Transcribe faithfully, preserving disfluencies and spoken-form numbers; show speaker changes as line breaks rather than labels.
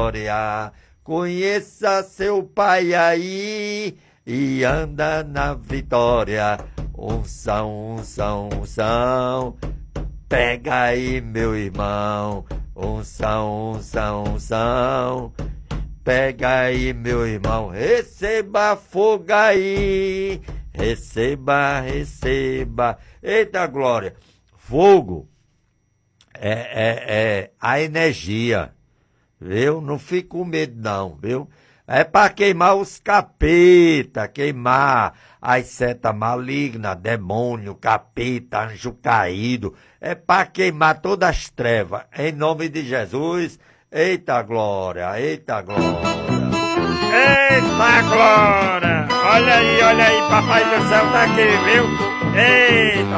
glória. Conheça seu pai aí e anda na vitória. Unção, unção, unção. Pega aí, meu irmão. Unção, unção, unção. Pega aí, meu irmão. Receba fogo aí. Receba, receba. Eita glória. Fogo é, é, é a energia. Viu? Não fique com medo não, viu? É para queimar os capeta, queimar as setas malignas, demônio, capeta, anjo caído. É para queimar todas as trevas. Em nome de Jesus, eita glória, eita glória.
Eita glória! Olha aí, olha aí, papai do céu tá aqui, viu? Eita!